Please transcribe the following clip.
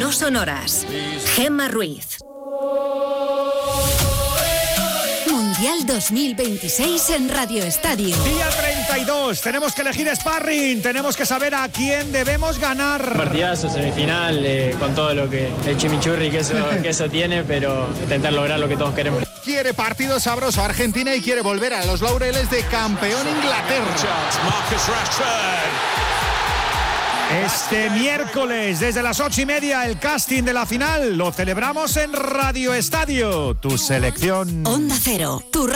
no sonoras. Gemma Ruiz. Mundial 2026 en Radio Estadio. Día 32, tenemos que elegir sparring, tenemos que saber a quién debemos ganar. Partidazo, semifinal, con todo lo que el chimichurri que eso tiene, pero intentar lograr lo que todos queremos. Quiere partido sabroso Argentina y quiere volver a los laureles de campeón Inglaterra. Este miércoles, desde las 8:30, el casting de la final lo celebramos en Radio Estadio. Tu selección. Onda Cero, tu